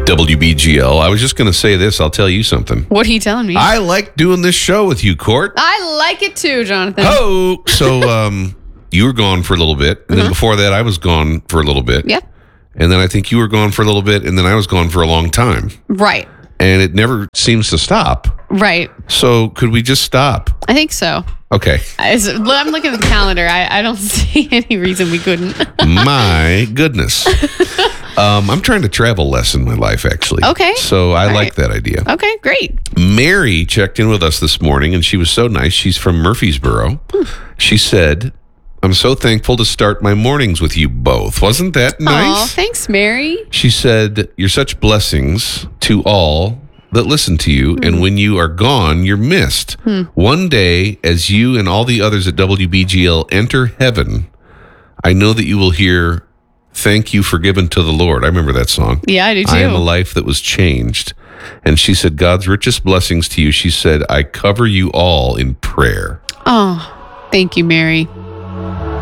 WBGL. I was just going to say this. I'll tell you something. What are you telling me? I like doing this show with you, Court. I like it too, Jonathan. Oh, so you were gone for a little bit. And then before that, I was gone for a little bit. Yeah. And then I think you were gone for a little bit. And then I was gone for a long time. Right. And it never seems to stop. Right. So could we just stop? I think so. Okay. I'm looking at the calendar. I don't see any reason we couldn't. My goodness. I'm trying to travel less in my life, actually. Okay. So I All like that idea. Okay, great. Mary checked in with us this morning, and she was so nice. She's from Murfreesboro. She said, I'm so thankful to start my mornings with you both. Wasn't that nice? Oh, thanks, Mary. She said, you're such blessings to all that listen to you, and when you are gone, you're missed. One day, as you and all the others at WBGL enter heaven, I know that you will hear, thank you for giving to the Lord. I remember that song. Yeah, I do too. I am a life that was changed. And she said, God's richest blessings to you. She said, I cover you all in prayer. Oh, thank you, Mary.